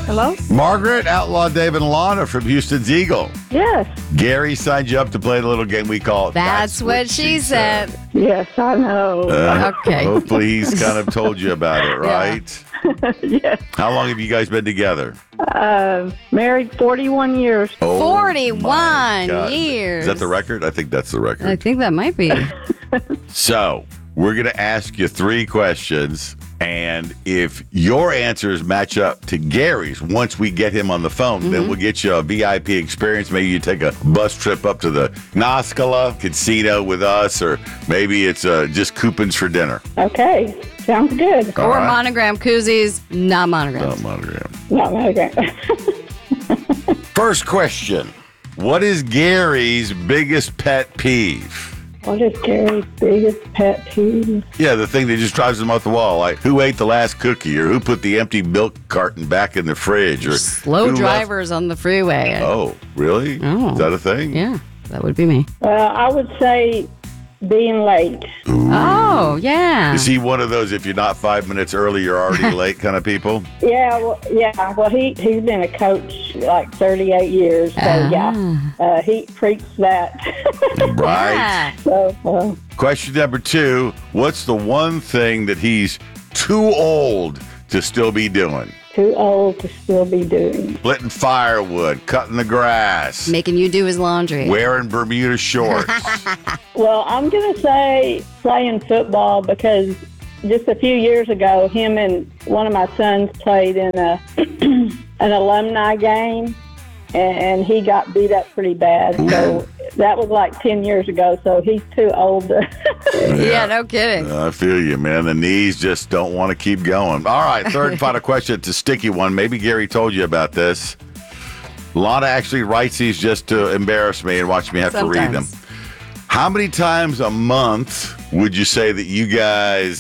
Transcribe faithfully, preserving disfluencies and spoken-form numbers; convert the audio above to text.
Hello? Margaret, Outlaw David and Lana from Houston's Eagle. Yes. Gary signed you up to play the little game we call That's, what, she said. Yes, I know. Uh, Okay. Hopefully he's kind of told you about it, right? Yes. How long have you guys been together? Uh, married forty-one years. Oh, forty-one my God. years. Is that the record? I think that's the record. I think that might be. So, we're going to ask you three questions, and if your answers match up to Gary's once we get him on the phone, Mm-hmm. then we'll get you a V I P experience. Maybe you take a bus trip up to the Noscala Casino with us, or maybe it's uh, just coupons for dinner. Okay. Sounds good. All Or right. monogram koozies, not monogram. Not monogram. Not okay. First question. What is Gary's biggest pet peeve? What is Gary's biggest pet peeve? Yeah, the thing that just drives him off the wall, like who ate the last cookie, or who put the empty milk carton back in the fridge, or Slow who left- drivers on the freeway. Oh, really? Oh. Is that a thing? Yeah, that would be me. Well, I would say being late. Oh, yeah. Is he one of those, if you're not five minutes early, you're already late kind of people? Yeah, well, yeah. Well, he he's been a coach like thirty-eight years, so Ah. yeah, uh, he preached that. Right. Yeah. so, uh, Question number two. What's the one thing that he's too old to still be doing? too old to still be doing. Splitting firewood, cutting the grass, Making you do his laundry. wearing Bermuda shorts. Well, I'm gonna say playing football because just a few years ago, him and one of my sons played in a an alumni game, and, and he got beat up pretty bad. So that was like ten years ago. So he's too old to. Yeah, no kidding. I feel you, man. The knees just don't want to keep going. All right, third and final question. It's a sticky one. Maybe Gary told you about this. Lana actually writes these just to embarrass me and watch me have to read them. Sometimes. How many times a month would you say that you guys